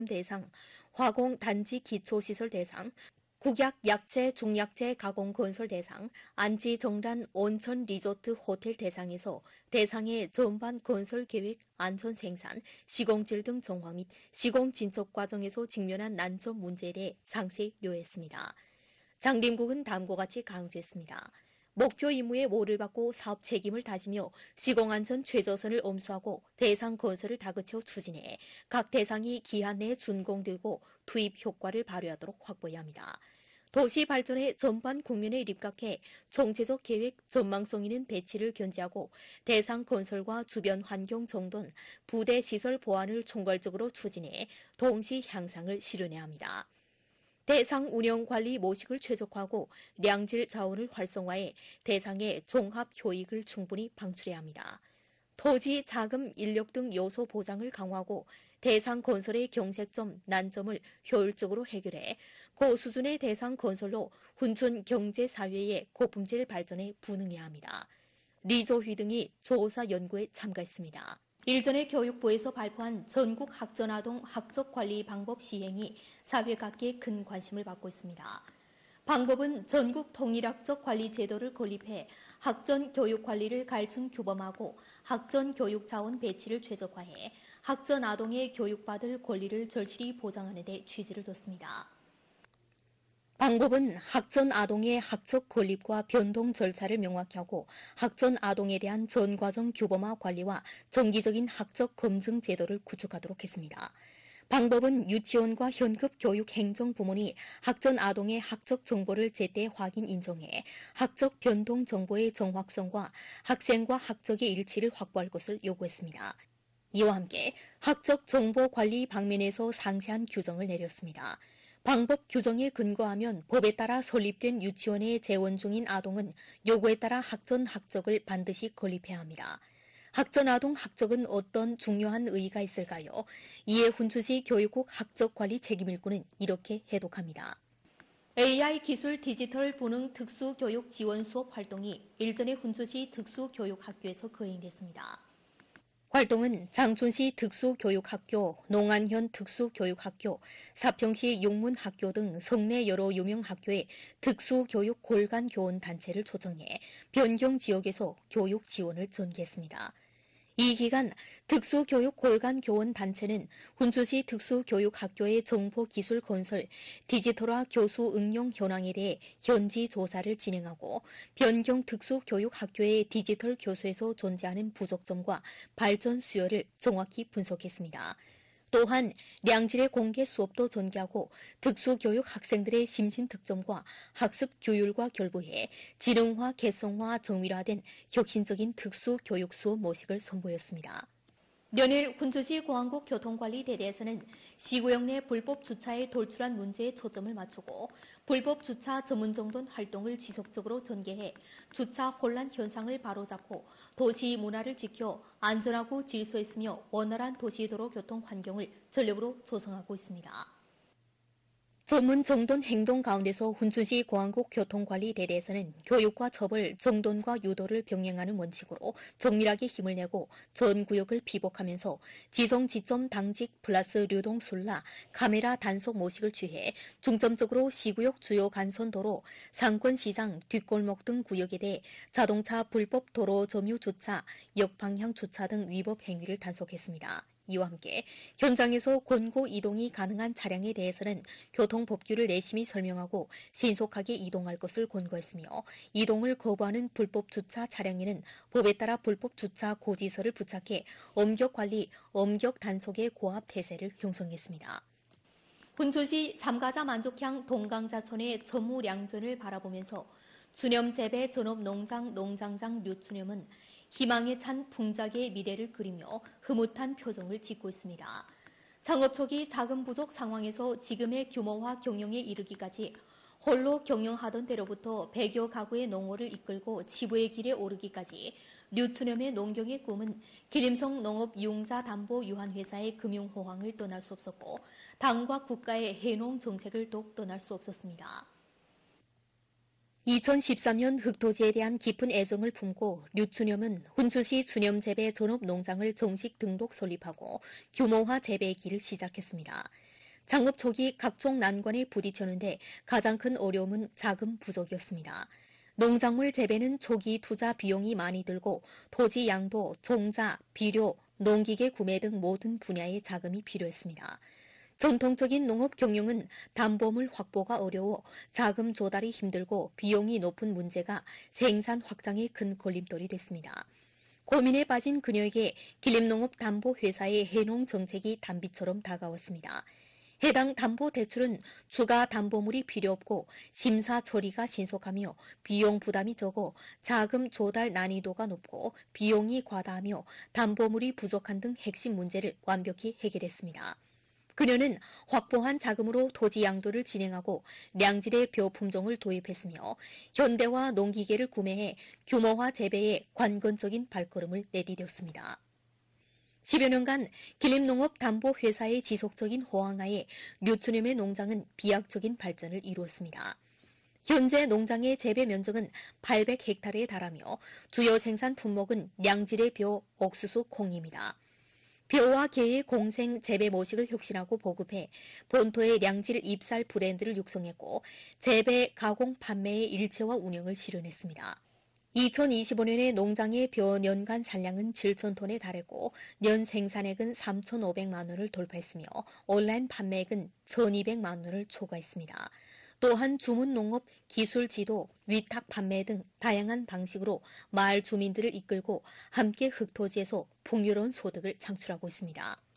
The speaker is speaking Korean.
대상, 화공 단지 기초시설 대상, 국약 약재 중약재 가공 건설 대상, 안지 정란 온천 리조트 호텔 대상에서 대상의 전반 건설 계획, 안전 생산, 시공질 등 정화 및 시공 진척 과정에서 직면한 난점 문제에 대해 상세히 료했습니다. 장림국은 다음과 같이 강조했습니다. 목표 임무에 모를 받고 사업 책임을 다지며 시공안전 최저선을 엄수하고 대상 건설을 다그쳐 추진해 각 대상이 기한 내에 준공되고 투입 효과를 발휘하도록 확보해야 합니다. 도시 발전의 전반 국면에 입각해 총체적 계획 전망성 있는 배치를 견지하고 대상 건설과 주변 환경 정돈, 부대 시설 보완을 총괄적으로 추진해 동시 향상을 실현해야 합니다. 대상 운영 관리 모식을 최적화하고 량질 자원을 활성화해 대상의 종합 효익을 충분히 방출해야 합니다. 토지, 자금, 인력 등 요소 보장을 강화하고 대상 건설의 경색점, 난점을 효율적으로 해결해 고수준의 대상 건설로 훈촌 경제사회의 고품질 발전에 부응해야 합니다. 리조휘 등이 조사 연구에 참가했습니다. 일전에 교육부에서 발표한 전국 학전아동 학적관리 방법 시행이 사회 각계에 큰 관심을 받고 있습니다. 방법은 전국 통일학적 관리 제도를 건립해 학전 교육 관리를 갈층 규범하고 학전 교육 자원 배치를 최적화해 학전 아동의 교육받을 권리를 절실히 보장하는 데 취지를 뒀습니다. 방법은 학전 아동의 학적 건립과 변동 절차를 명확히 하고 학전 아동에 대한 전 과정 규범화 관리와 정기적인 학적 검증 제도를 구축하도록 했습니다. 방법은 유치원과 현급 교육 행정부문이 학전 아동의 학적 정보를 제때 확인 인정해 학적 변동 정보의 정확성과 학생과 학적의 일치를 확보할 것을 요구했습니다. 이와 함께 학적 정보 관리 방면에서 상세한 규정을 내렸습니다. 방법 규정에 근거하면 법에 따라 설립된 유치원에 재원 중인 아동은 요구에 따라 학전 학적을 반드시 건립해야 합니다. 학전 아동 학적은 어떤 중요한 의의가 있을까요? 이에 훈수시 교육국 학적관리 책임일구는 이렇게 해독합니다. AI 기술 디지털 분능 특수교육 지원 수업 활동이 일전에 훈수시 특수교육학교에서 거행됐습니다. 활동은 장춘시 특수교육학교, 농안현 특수교육학교, 사평시 용문학교 등 성내 여러 유명학교의 특수교육 골간교원 단체를 초청해 변경 지역에서 교육 지원을 전개했습니다. 이 기간 특수교육 골간교원 단체는 훈주시 특수교육학교의 정보기술 건설, 디지털화 교수 응용 현황에 대해 현지 조사를 진행하고 변경 특수교육학교의 디지털 교수에서 존재하는 부족점과 발전 수요를 정확히 분석했습니다. 또한 량질의 공개 수업도 전개하고 특수교육 학생들의 심신 특점과 학습 규율과 결부해 지능화, 개성화, 정밀화된 혁신적인 특수교육 수업 모식을 선보였습니다. 연일 훈주시 공항국 교통관리대대에서는 시구역 내 불법 주차에 돌출한 문제에 초점을 맞추고 불법 주차 전문정돈 활동을 지속적으로 전개해 주차 혼란 현상을 바로잡고 도시 문화를 지켜 안전하고 질서 있으며 원활한 도시도로 교통 환경을 전력으로 조성하고 있습니다. 전문 정돈 행동 가운데서 훈주시 공항국 교통관리대대에서는 교육과 처벌, 정돈과 유도를 병행하는 원칙으로 정밀하게 힘을 내고 전 구역을 피복하면서 지정 지점 당직 플러스 류동 순라, 카메라 단속 모식을 취해 중점적으로 시구역 주요 간선도로, 상권시장, 뒷골목 등 구역에 대해 자동차 불법 도로 점유 주차, 역방향 주차 등 위법 행위를 단속했습니다. 이와 함께 현장에서 권고 이동이 가능한 차량에 대해서는 교통법규를 내심히 설명하고 신속하게 이동할 것을 권고했으며 이동을 거부하는 불법 주차 차량에는 법에 따라 불법 주차 고지서를 부착해 엄격관리, 엄격 단속의 고압 태세를 형성했습니다. 훈주시 삼가자 만족향 동강자촌의 전무량전을 바라보면서 주념재배 전업농장 농장장 류추념은 희망에 찬 풍작의 미래를 그리며 흐뭇한 표정을 짓고 있습니다. 창업 초기 자금 부족 상황에서 지금의 규모화 경영에 이르기까지 홀로 경영하던 때로부터 100여 가구의 농어를 이끌고 치부의 길에 오르기까지 류추념의 농경의 꿈은 기림성 농업융자 담보 유한회사의 금융호황을 떠날 수 없었고 당과 국가의 해농 정책을 더욱 떠날 수 없었습니다. 2013년 흑토지에 대한 깊은 애정을 품고 류추념은 훈주시 추념재배 전업농장을 정식 등록 설립하고 규모화 재배의 길을 시작했습니다. 창업 초기 각종 난관에 부딪혔는데 가장 큰 어려움은 자금 부족이었습니다. 농작물 재배는 초기 투자 비용이 많이 들고 토지 양도, 종자, 비료, 농기계 구매 등 모든 분야의 자금이 필요했습니다. 전통적인 농업 경영은 담보물 확보가 어려워 자금 조달이 힘들고 비용이 높은 문제가 생산 확장의 큰 걸림돌이 됐습니다. 고민에 빠진 그녀에게 기림농업담보회사의 해농 정책이 단비처럼 다가왔습니다. 해당 담보대출은 추가 담보물이 필요 없고 심사 처리가 신속하며 비용 부담이 적어 자금 조달 난이도가 높고 비용이 과다하며 담보물이 부족한 등 핵심 문제를 완벽히 해결했습니다. 그녀는 확보한 자금으로 토지 양도를 진행하고 량질의 벼 품종을 도입했으며 현대화 농기계를 구매해 규모화 재배에 관건적인 발걸음을 내디뎠습니다. 10여 년간 기림농업담보회사의 지속적인 호황하에 류춘임의 농장은 비약적인 발전을 이루었습니다. 현재 농장의 재배 면적은 800헥타르에 달하며 주요 생산 품목은 량질의 벼, 옥수수, 콩입니다. 벼와 게의 공생 재배 모식을 혁신하고 보급해 본토의 량질 입살 브랜드를 육성했고 재배, 가공, 판매의 일체화 운영을 실현했습니다. 2025년에 농장의 벼 연간 산량은 7,000톤에 달했고 년 생산액은 3,500만 원을 돌파했으며 온라인 판매액은 1,200만 원을 초과했습니다. 또한 주문농업, 기술지도, 위탁 판매 등 다양한 방식으로 마을 주민들을 이끌고 함께 흙토지에서 풍요로운 소득을 창출하고 있습니다.